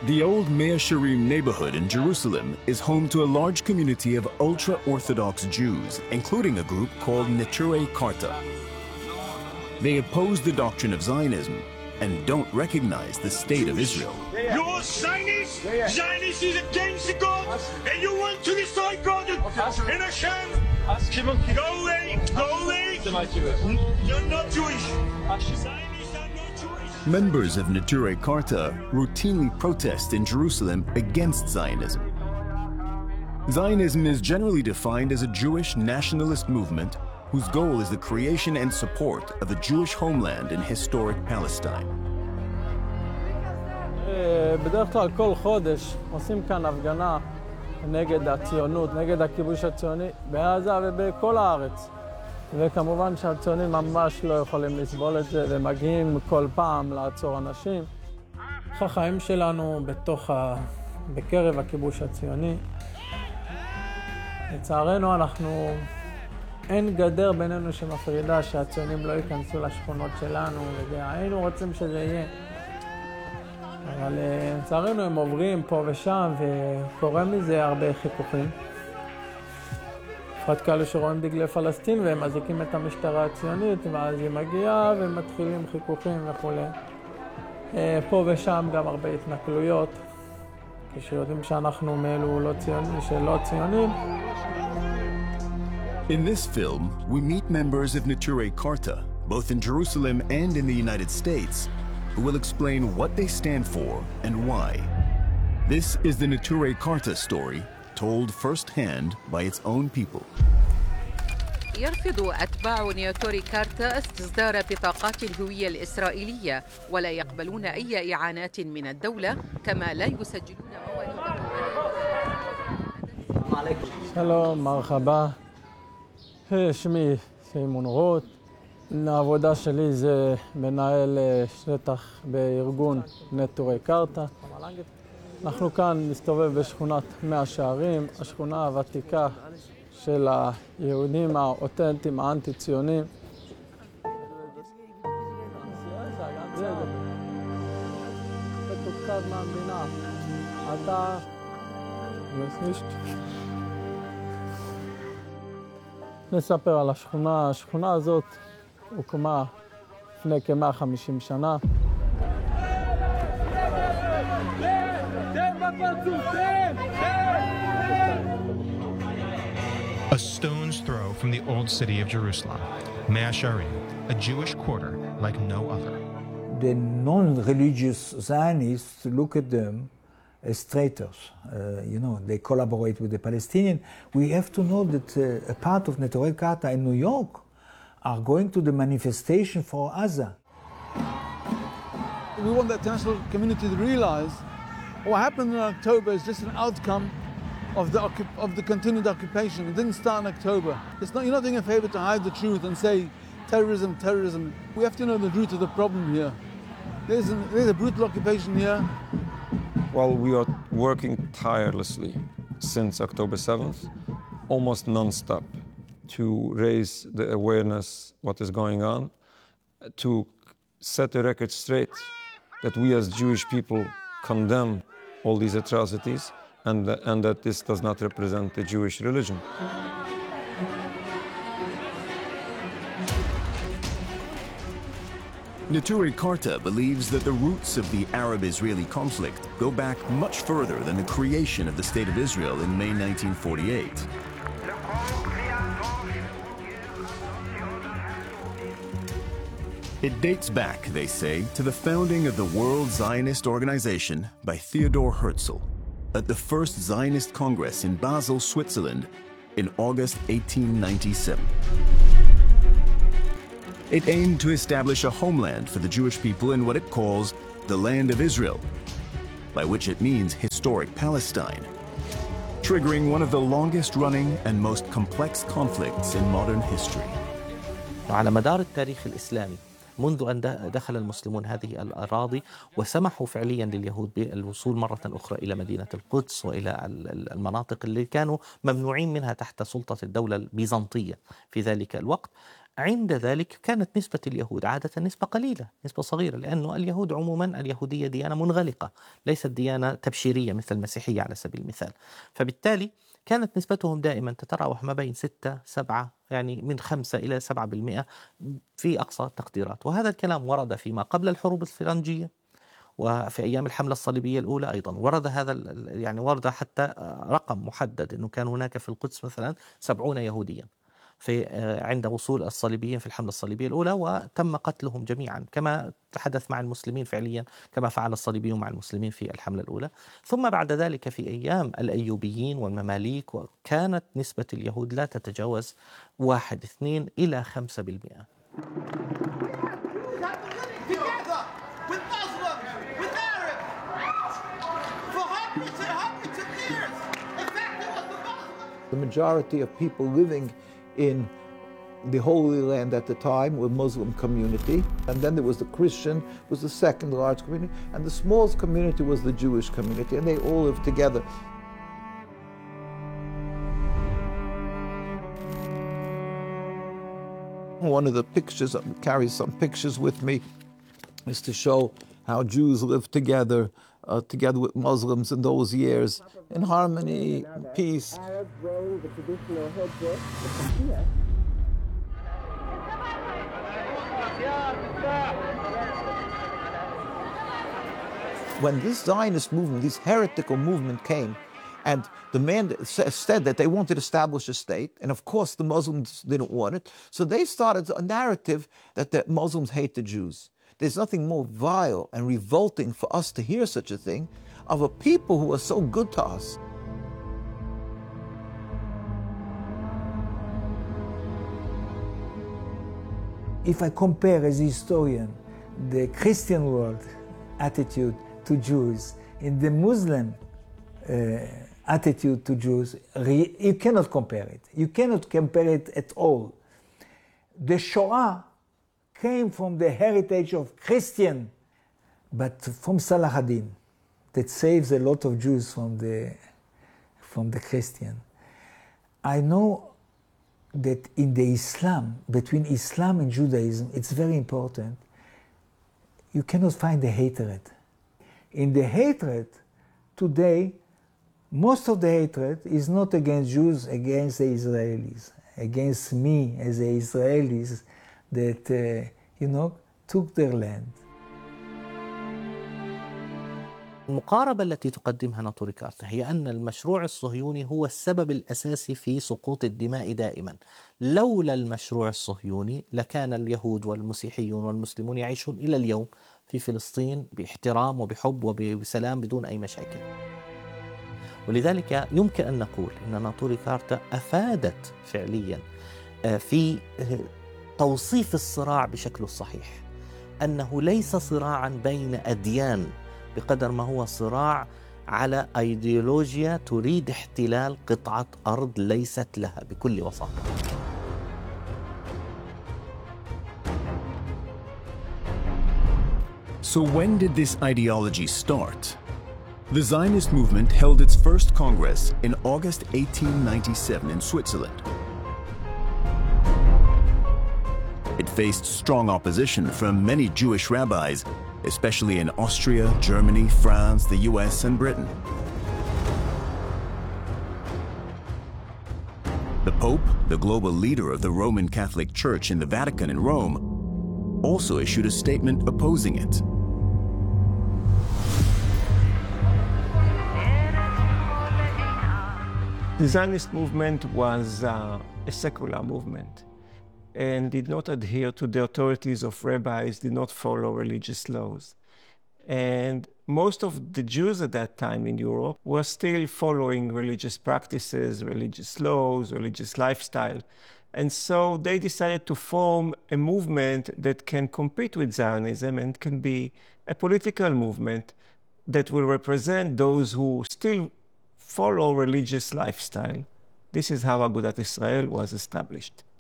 The old Mea Shearim neighborhood in Jerusalem is home to a large community of ultra-Orthodox Jews, including a group called Neturei Karta. They oppose the doctrine of Zionism and don't recognize the state of Israel. You're Zionist! Zionist is against God, and you want to destroy God in Hashem! Go away! Go away! You're not Jewish! Zionists are not Jewish! Members of Neturei Karta routinely protest in Jerusalem against Zionism. Zionism is generally defined as a Jewish nationalist movement whose goal is the creation and support of a Jewish homeland in historic Palestine. בדרך כלל כל חודש עושים כאן הפגנה נגד הציונות, נגד הכיבוש הציוני בעזה ובכל הארץ. וכמובן שהציונים ממש לא יכולים לסבול את זה ומגיעים כל פעם לעצור אנשים. החיים שלנו בקרב הכיבוש הציוני. לצערנו אין גדר בינינו שמפרידה שהציונים לא ייכנסו לשכונות שלנו, והיינו רוצים שזה יהיה. אבל לצערנו הם עוברים פה ושם וקורה מזה הרבה חיכוכים. בפרט כאלה שרואים דגלי פלסטין והם מזיקים את המשטרה הציונית, ואז היא מגיעה ומתחילים חיכוכים וכו'. פה ושם גם הרבה התנכלויות, כשיודעים שאנחנו מאלו שלא ציונים. In this film, we meet members of Neturei Karta, both in Jerusalem and in the United States, who will explain what they stand for and why. This is the Neturei Karta story, told firsthand by its own people. يرفض أتباع نيتوري كارتا استصدار بطاقات الهوية الإسرائيلية ولا يقبلون أي إعانات من الدولة كما لا يسجلون مواليدهم. שלום, מרחבה. שמי סיימון רוט. העבודה שלי זה מנהל שטח בארגון נטורי קרתא. אנחנו כאן נסתובב בשכונת מאה שערים, השכונה הוותיקה של היהודים האותנטיים האנטי-ציונים. זה מתוקצב מהמדינה. אתה... נספר על השכונה. השכונה הזאת הוקמה לפני כ-150 שנה. A stone's throw from the old city of Jerusalem, Mea Shearim, a Jewish quarter like no other. The non-religious Zionists look at them as traitors. They collaborate with the Palestinians. We have to know that a part of Neturei Karta in New York are going to the manifestation for Gaza. We want the international community to realize what happened in October is just an outcome of the continued occupation. It didn't start in October. You're not doing a favor to hide the truth and say terrorism, terrorism. We have to know the root of the problem here. There's a brutal occupation here. Well, we are working tirelessly since October 7th, almost non-stop, to raise the awareness what is going on, to set the record straight that we as Jewish people condemn all these atrocities and that this does not represent the Jewish religion. Neturei Karta believes that the roots of the Arab-Israeli conflict go back much further than the creation of the State of Israel in May 1948. It dates back, they say, to the founding of the World Zionist Organization by Theodor Herzl at the First Zionist Congress in Basel, Switzerland in August 1897. It aimed to establish a homeland for the Jewish people in what it calls the Land of Israel, by which it means historic Palestine, triggering one of the longest-running and most complex conflicts in modern history. على مدار التاريخ الإسلامي منذ أن دخل المسلمون هذه الأراضي وسمحوا فعليا لليهود بالوصول مرة أخرى إلى مدينة القدس وإلى المناطق اللي كانوا ممنوعين منها تحت سلطة الدولة البيزنطية في ذلك الوقت، عند ذلك كانت نسبة اليهود عادة نسبة قليلة، نسبة صغيرة، لأنه اليهود عموما اليهودية ديانة منغلقة، ليست ديانة تبشيرية مثل المسيحية على سبيل المثال. فبالتالي كانت نسبتهم دائما تتراوح ما بين 6-7، يعني من 5 إلى 7% في أقصى التقديرات. وهذا الكلام ورد فيما قبل الحروب الفرنجية، وفي أيام الحملة الصليبية الأولى أيضا ورد هذا، يعني ورد حتى رقم محدد أنه كان هناك في القدس مثلا 70 يهوديا في عند وصول الصليبيين في الحملة الصليبية الأولى، وتم قتلهم جميعا كما حدث مع المسلمين فعليا، كما فعل الصليبيون مع المسلمين في الحملة الأولى. ثم بعد ذلك في أيام الأيوبيين والمماليك كانت نسبة اليهود لا تتجاوز 1-2 إلى 5%. The majority of people living in the Holy Land at the time were Muslim community, and then there was the Christian, was the second large community, and the smallest community was the Jewish community, and they all lived together. One of the pictures, I carry some pictures with me, is to show how Jews lived together with Muslims in those years, in harmony, peace. When this Zionist movement, this heretical movement came, and the man said that they wanted to establish a state, and of course the Muslims didn't want it, so they started a narrative that the Muslims hate the Jews. There's nothing more vile and revolting for us to hear such a thing of a people who are so good to us. If I compare as a historian the Christian world attitude to Jews and the Muslim attitude to Jews, you cannot compare it. You cannot compare it at all. The Shoah came from the heritage of Christian, but from Salah ad-Din, that saves a lot of Jews from the Christian. I know that in the Islam, between Islam and Judaism, it's very important. You cannot find the hatred. In the hatred today, most of the hatred is not against Jews, against the Israelis, against me as the Israelis that, took their land. المقاربة التي تقدمها ناطوري كارتا هي أن المشروع الصهيوني هو السبب الأساسي في سقوط الدماء دائما. لولا المشروع الصهيوني لكان اليهود والمسيحيون والمسلمون يعيشون إلى اليوم في فلسطين باحترام وبحب وبسلام بدون أي مشاكل. ولذلك يمكن أن نقول أن ناطوري كارتا أفادت فعليا في توصيف الصراع بشكله الصحيح، أنه ليس صراعا بين أديان بقدر ما هو صراع على أيديولوجيا تريد احتلال قطعة أرض ليست لها بكل بساطة. So when did this ideology start? The Zionist movement held its first Congress in August 1897 in Switzerland. It faced strong opposition from many Jewish rabbis, especially in Austria, Germany, France, the US, and Britain. The Pope, the global leader of the Roman Catholic Church in the Vatican in Rome, also issued a statement opposing it. The Zionist movement was a secular movement and did not adhere to the authorities of rabbis, did not follow religious laws. And most of the Jews at that time in Europe were still following religious practices, religious laws, religious lifestyle. And so they decided to form a movement that can compete with Zionism and can be a political movement that will represent those who still follow religious lifestyle. This is how Agudat Israel was established.